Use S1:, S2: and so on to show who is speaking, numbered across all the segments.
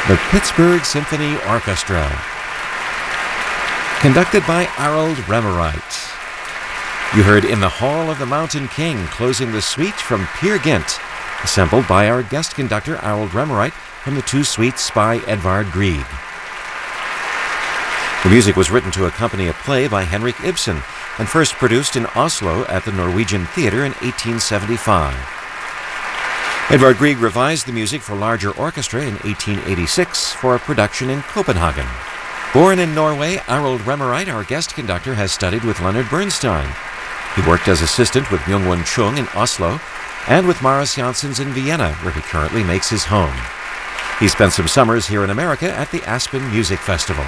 S1: The Pittsburgh Symphony Orchestra, conducted by Harold Remereit. You heard In the Hall of the Mountain King, closing the suite from Peer Gynt, assembled by our guest conductor Harold Remereit from the two suites by Edvard Grieg. The music was written to accompany a play by Henrik Ibsen and first produced in Oslo at the Norwegian Theatre in 1875. Edvard Grieg revised the music for larger orchestra in 1886 for a production in Copenhagen. Born in Norway, Harold Remereit, our guest conductor, has studied with Leonard Bernstein. He worked as assistant with Myung-Whun Chung in Oslo and with Maris Janssens in Vienna, where he currently makes his home. He spent some summers here in America at the Aspen Music Festival.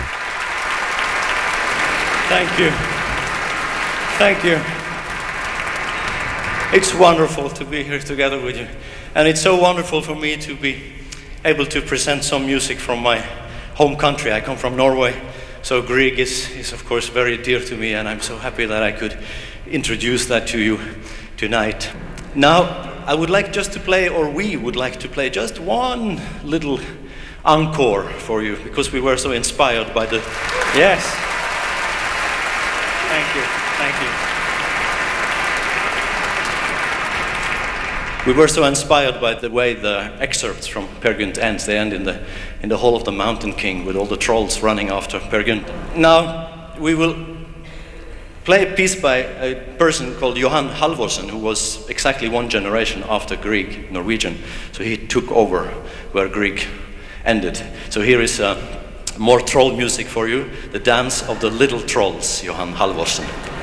S2: Thank you. Thank you. It's wonderful to be here together with you. And it's so wonderful for me to be able to present some music from my home country. I come from Norway, so Grieg is of course very dear to me, and I'm so happy that I could introduce that to you tonight. Now, I would like just to play, or we would like to play just one little encore for you, because we were so inspired by the... Yes. Thank you, thank you. We were so inspired by the way the excerpts from Peer Gynt ends. They end in the Hall of the Mountain King with all the trolls running after Peer Gynt. Now we will play a piece by a person called Johan Halvorsen, who was exactly one generation after Grieg, Norwegian. So he took over where Grieg ended. So here is more troll music for you, the dance of the little trolls, Johan Halvorsen.